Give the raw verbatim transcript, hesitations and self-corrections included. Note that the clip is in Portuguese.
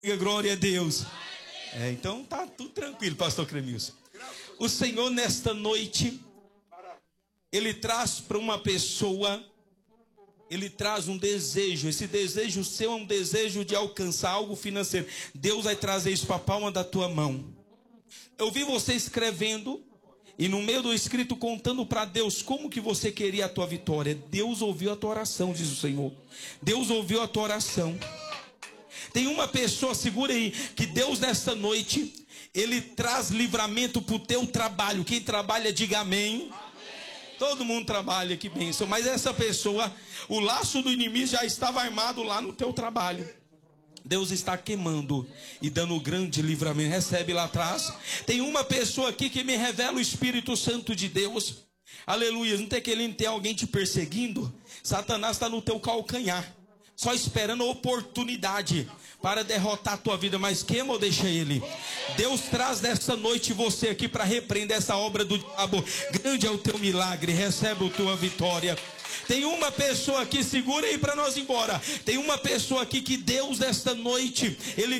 Glória a Deus. É, então tá tudo tranquilo, pastor Cremilson. O Senhor nesta noite, Ele traz para uma pessoa, Ele traz um desejo. Esse desejo seu é um desejo de alcançar algo financeiro. Deus vai trazer isso para a palma da tua mão. Eu vi você escrevendo e no meio do escrito contando para Deus como que você queria a tua vitória. Deus ouviu a tua oração, diz o Senhor. Deus ouviu a tua oração. Tem uma pessoa, segura aí, que Deus nesta noite, Ele traz livramento para o teu trabalho. Quem trabalha, diga amém. Amém. Todo mundo trabalha, que bênção. Mas essa pessoa, o laço do inimigo já estava armado lá no teu trabalho. Deus está queimando e dando grande livramento. Recebe lá atrás. Tem uma pessoa aqui que me revela o Espírito Santo de Deus. Aleluia. Não tem querendo ter alguém te perseguindo. Satanás está no teu calcanhar, só esperando a oportunidade para derrotar a tua vida. Mas queima ou deixa ele? Deus traz nessa noite você aqui para repreender essa obra do diabo. Grande é o teu milagre. Recebe a tua vitória. Tem uma pessoa aqui, segura aí para nós ir embora. Tem uma pessoa aqui que Deus nesta noite, Ele